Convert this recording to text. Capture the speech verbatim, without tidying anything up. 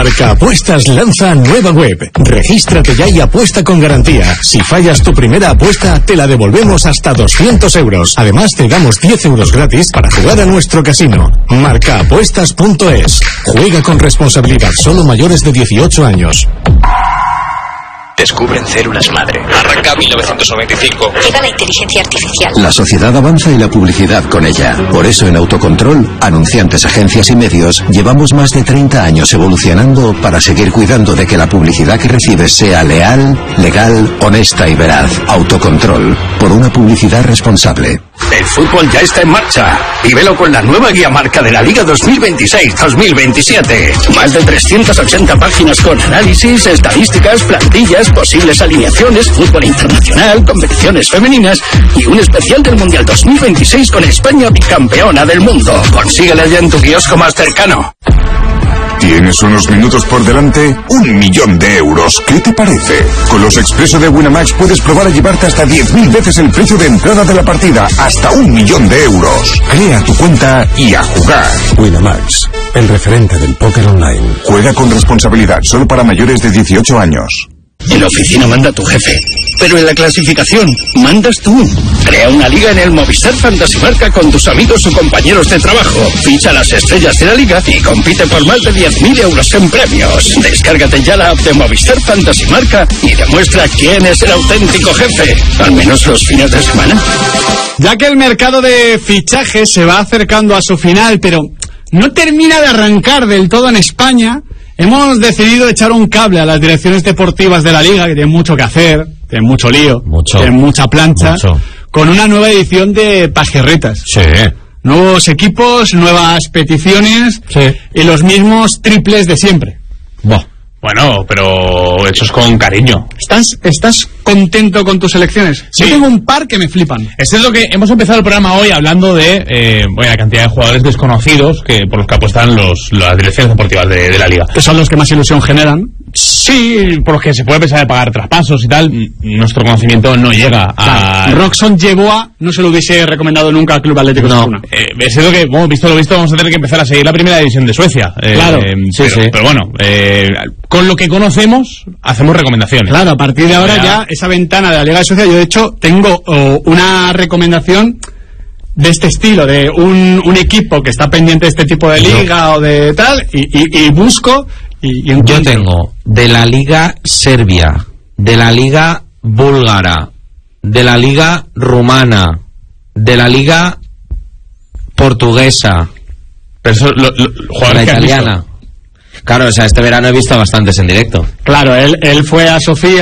Marcaapuestas lanza nueva web. Regístrate ya y apuesta con garantía. Si fallas tu primera apuesta, te la devolvemos hasta doscientos euros. Además, te damos diez euros gratis para jugar a nuestro casino. Marcaapuestas punto es. Juega con responsabilidad. Solo mayores de dieciocho años. Descubren células madre. Arranca mil novecientos noventa y cinco. Llega la inteligencia artificial. La sociedad avanza y la publicidad con ella. Por eso en Autocontrol, anunciantes, agencias y medios, llevamos más de treinta años evolucionando para seguir cuidando de que la publicidad que recibes sea leal, legal, honesta y veraz. Autocontrol, por una publicidad responsable. El fútbol ya está en marcha. Vívelo con la nueva guía marca de la Liga dos mil veintiséis dos mil veintisiete. Más de trescientas ochenta páginas con análisis, estadísticas, plantillas, posibles alineaciones, fútbol internacional, competiciones femeninas y un especial del Mundial dos mil veintiséis con España bicampeona del mundo. Consíguela ya en tu kiosco más cercano. ¿Tienes unos minutos por delante? Un millón de euros. ¿Qué te parece? Con los Expreso de Winamax puedes probar a llevarte hasta diez mil veces el precio de entrada de la partida. Hasta un millón de euros. Crea tu cuenta y a jugar. Winamax, el referente del póker online. Juega con responsabilidad, solo para mayores de dieciocho años. En la oficina manda tu jefe, pero en la clasificación mandas tú. Crea una liga en el Movistar Fantasy Marca con tus amigos o compañeros de trabajo. Ficha las estrellas de la liga y compite por más de diez mil euros en premios. Descárgate ya la app de Movistar Fantasy Marca y demuestra quién es el auténtico jefe, al menos los fines de semana. Ya que el mercado de fichajes se va acercando a su final, pero no termina de arrancar del todo en España, hemos decidido echar un cable a las direcciones deportivas de la Liga, que tienen mucho que hacer, tienen mucho lío, mucho, tienen mucha plancha, mucho. Con una nueva edición de Pajerretas. Sí. Nuevos equipos, nuevas peticiones, sí. Y los mismos triples de siempre. Buah. Bueno, pero hechos con cariño. ¿Estás, estás contento con tus selecciones? Sí. Yo tengo un par que me flipan. Es lo que hemos empezado el programa hoy hablando de eh, bueno, la cantidad de jugadores desconocidos que por los que apuestan los, las direcciones deportivas de, de la Liga. Que son los que más ilusión generan. Sí, por los que se puede pensar de pagar traspasos y tal. Nuestro conocimiento no llega a... Claro. Roxon Yeboah no se lo hubiese recomendado nunca al Club Atlético no. Osasuna. Eh, es lo que, bueno, visto lo visto, vamos a tener que empezar a seguir la primera división de Suecia. Eh, claro, eh, sí, pero, sí. Pero bueno, eh, con lo que conocemos, hacemos recomendaciones. Claro, a partir de ahora ya, ya esa ventana de la Liga de Suecia, yo de hecho tengo oh, una recomendación de este estilo, de un, un equipo que está pendiente de este tipo de liga yo, o de tal, y, y, y busco y, y yo tengo de la Liga Serbia, de la Liga Búlgara, de la Liga Rumana, de la Liga Portuguesa, pero eso, lo, lo, de la italiana. Claro, o sea, este verano he visto bastantes en directo. Claro, él, él fue a Sofía